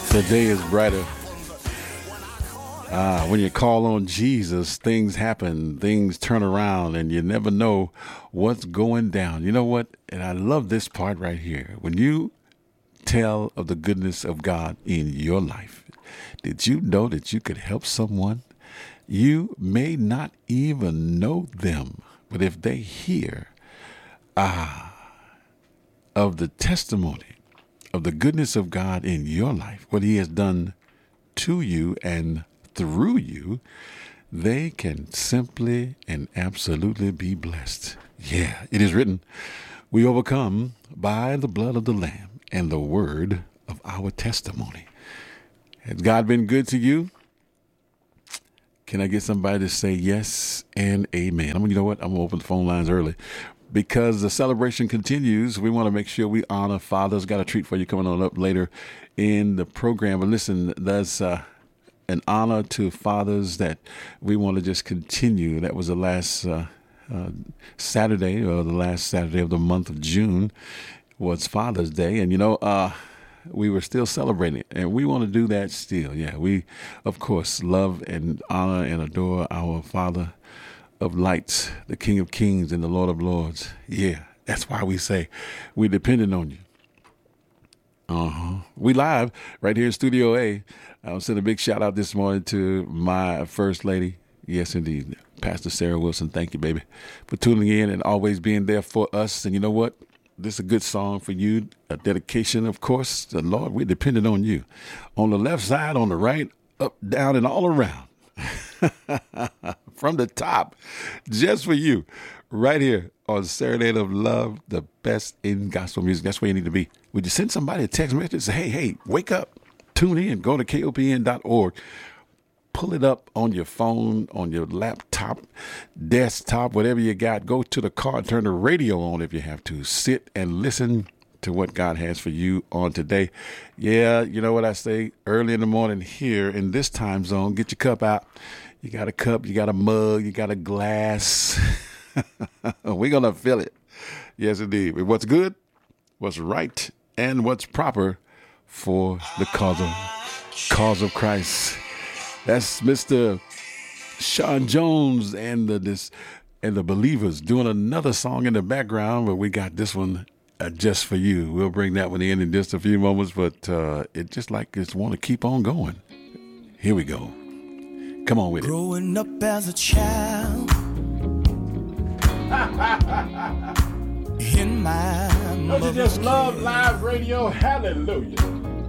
The day is brighter. When you call on Jesus, things happen, things turn around, and you never know what's going down. You know what? And I love this part right here. When you tell of the goodness of God in your life, did you know that you could help someone? You may not even know them, but if they hear of the testimony of the goodness of God in your life, what he has done to you and through you, they can simply and absolutely be blessed. Yeah, it is written, we overcome by the blood of the Lamb and the word of our testimony. Has God been good to you? Can I get somebody to say yes and amen? You know what? I'm going to open the phone lines early because the celebration continues. We want to make sure we honor fathers. Got a treat for you coming on up later in the program. But listen, that's an honor to fathers that we want to just continue. That was the last Saturday, or the last Saturday of the month of June was Father's Day. And, we were still celebrating, and we want to do that still. Yeah, we, of course, love and honor and adore our Father of lights, the King of Kings and the Lord of Lords. Yeah, that's why we say we're dependent on you. We live right here in Studio A. I'll send a big shout out this morning to my First Lady. Yes, indeed. Pastor Sarah Wilson. Thank you, baby, for tuning in and always being there for us. And you know what? This is a good song for you. A dedication, of course. The Lord, we're dependent on you. On the left side, on the right, up, down, and all around. From the top, just for you. Right here on Serenade of Love, the best in gospel music. That's where you need to be. Would you send somebody a text message? Say, hey, wake up. Tune in. Go to KOPN.org. Pull it up on your phone, on your laptop, desktop, whatever you got. Go to the car, turn the radio on if you have to. Sit and listen to what God has for you on today. Yeah, you know what I say? Early in the morning here in this time zone, get your cup out. You got a cup, you got a mug, you got a glass. We're going to fill it. Yes, indeed. What's good, what's right, and what's proper for the cause of Christ. That's Mr. Sean Jones and the Believers doing another song in the background, but we got this one just for you. We'll bring that one in just a few moments, but it just want to keep on going. Here we go. Come on with it. Growing up as a child in my Don't you just love live radio? Hallelujah.